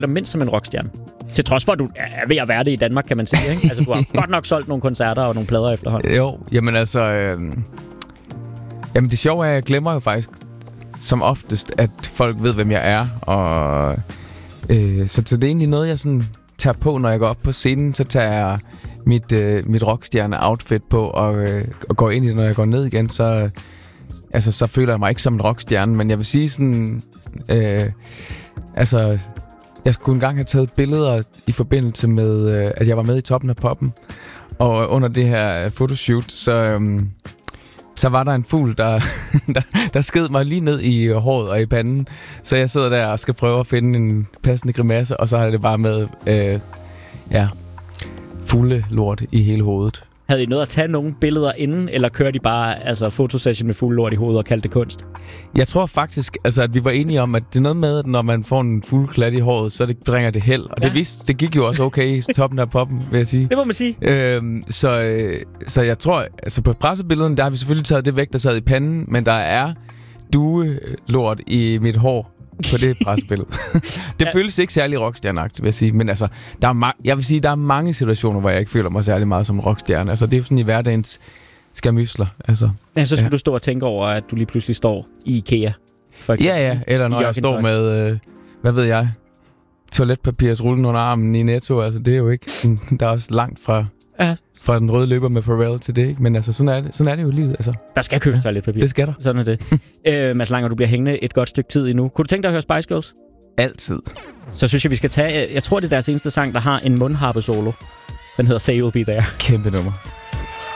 dig mindst som en rockstjerne. Til trods for, at du er ved at være det i Danmark, kan man sige, ikke? Altså, du har godt nok solgt nogle koncerter og nogle plader efterhånden. Jo, jamen altså... Jamen det sjove er, at jeg glemmer jo faktisk som oftest, at folk ved, hvem jeg er. Og så det er egentlig noget, jeg sådan tager på, når jeg går op på scenen. Så tager jeg mit rockstjerne-outfit på og går ind i det, når jeg går ned igen. Så føler jeg mig ikke som en rockstjerne. Men jeg vil sige sådan... Jeg skulle engang have taget billeder i forbindelse med, at jeg var med i Toppen af Poppen. Og under det her photoshoot, så var der en fugl, der sked mig lige ned i håret og i panden. Så jeg sidder der og skal prøve at finde en passende grimasse, og så har det bare med fuglelort i hele hovedet. Havde I noget at tage nogle billeder inden, eller kørte I bare fotosession med fuglelort i hovedet og kaldte det kunst? Jeg tror faktisk, at vi var enige om, at det er noget med, at når man får en fugleklat i håret, så bringer det held. Og det gik jo også okay i Toppen af Poppen, vil jeg sige. Det må man sige. Så jeg tror, på pressebillederne, der har vi selvfølgelig taget det væk, der sad i panden, men der er duelort i mit hår på det pressebillede. Det føles ikke særlig rockstjerneagtigt, vil jeg sige. Men altså, jeg vil sige, der er mange situationer, hvor jeg ikke føler mig særlig meget som rockstjerne. Altså, det er jo sådan i hverdagens skamysler. Altså, så skal du stå og tænke over, at du lige pludselig står i IKEA. For eksempel, ja. Eller når jeg står med, hvad ved jeg, toiletpapirs rullen under armen i Netto. Altså, det er jo ikke... Der er også langt fra den røde løber med Pharrell til det, ikke? Men altså, sådan er det jo i livet, altså. Der skal købes toiletpapir. Det skal der. Sådan er det. Mads Langer, du bliver hængende et godt stykke tid endnu. Kunne du tænke dig at høre Spice Girls? Altid. Så synes jeg, vi skal tage... Jeg tror, det er deres eneste sang, der har en mundharpe solo. Den hedder Say You'll Be There. Kæmpe nummer.